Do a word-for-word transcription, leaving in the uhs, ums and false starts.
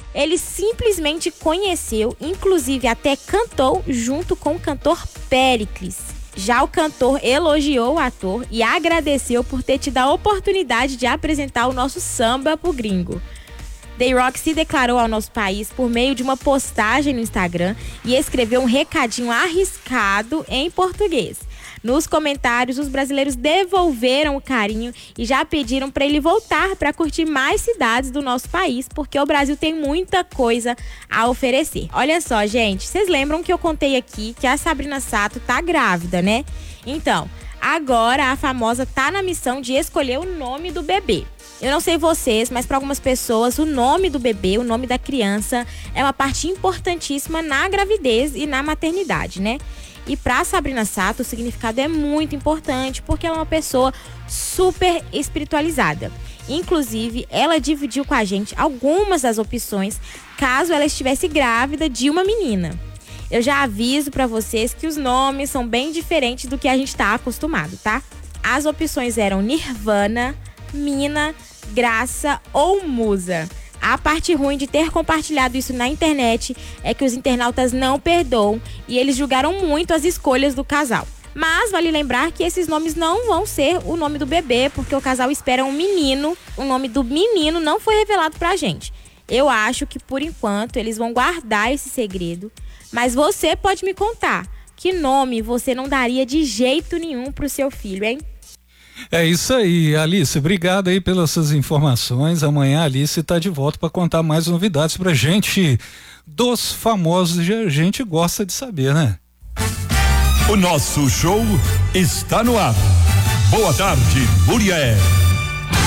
Ele simplesmente conheceu, inclusive até cantou junto com o cantor Péricles. Já o cantor elogiou o ator e agradeceu por ter tido a oportunidade de apresentar o nosso samba pro gringo. Day-Rock se declarou ao nosso país por meio de uma postagem no Instagram e escreveu um recadinho arriscado em português. Nos comentários, os brasileiros devolveram o carinho e já pediram para ele voltar para curtir mais cidades do nosso país, porque o Brasil tem muita coisa a oferecer. Olha só, gente, vocês lembram que eu contei aqui que a Sabrina Sato tá grávida, né? Então, agora a famosa tá na missão de escolher o nome do bebê. Eu não sei vocês, mas para algumas pessoas o nome do bebê, o nome da criança é uma parte importantíssima na gravidez e na maternidade, né? E para Sabrina Sato o significado é muito importante porque ela é uma pessoa super espiritualizada. Inclusive, ela dividiu com a gente algumas das opções caso ela estivesse grávida de uma menina. Eu já aviso para vocês que os nomes são bem diferentes do que a gente está acostumado, tá? As opções eram Nirvana, Mina, Graça ou Musa. A parte ruim de ter compartilhado isso na internet é que os internautas não perdoam e eles julgaram muito as escolhas do casal. Mas vale lembrar que esses nomes não vão ser o nome do bebê, porque o casal espera um menino. O nome do menino não foi revelado pra gente. Eu acho que por enquanto eles vão guardar esse segredo. Mas você pode me contar que nome você não daria de jeito nenhum pro seu filho, hein? É isso aí, Alice, obrigado aí pelas suas informações. Amanhã a Alice tá de volta para contar mais novidades pra gente dos famosos que a gente gosta de saber, né? O nosso show está no ar. Boa tarde, Muriel.